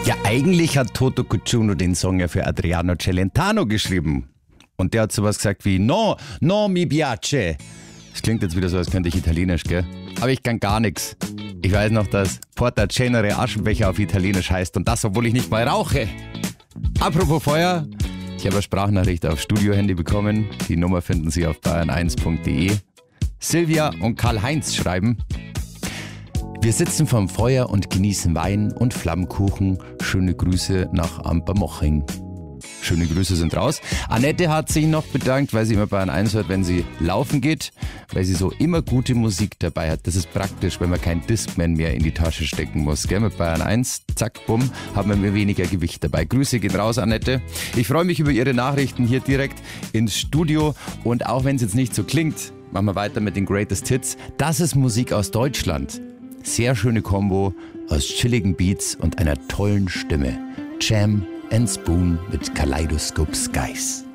Ja, eigentlich hat Toto Cutugno den Song ja für Adriano Celentano geschrieben. Und der hat sowas gesagt wie No, no mi piace. Das klingt jetzt wieder so, als könnte ich Italienisch, gell? Aber ich kann gar nichts. Ich weiß noch, dass Porta Cenere Aschenbecher auf Italienisch heißt und das, obwohl ich nicht mal rauche. Apropos Feuer, ich habe eine Sprachnachricht auf Studiohandy bekommen. Die Nummer finden Sie auf bayern1.de. Silvia und Karl-Heinz schreiben: Wir sitzen vorm Feuer und genießen Wein und Flammkuchen. Schöne Grüße nach Ampermoching. Schöne Grüße sind raus. Annette hat sich noch bedankt, weil sie immer Bayern 1 hört, wenn sie laufen geht, weil sie so immer gute Musik dabei hat. Das ist praktisch, wenn man kein Discman mehr in die Tasche stecken muss. Gell? Mit Bayern 1, zack, bumm, haben wir mehr weniger Gewicht dabei. Grüße gehen raus, Annette. Ich freue mich über Ihre Nachrichten hier direkt ins Studio. Und auch wenn es jetzt nicht so klingt, machen wir weiter mit den Greatest Hits. Das ist Musik aus Deutschland. Sehr schöne Kombo aus chilligen Beats und einer tollen Stimme. Jam and Spoon mit Kaleidoscope Skies.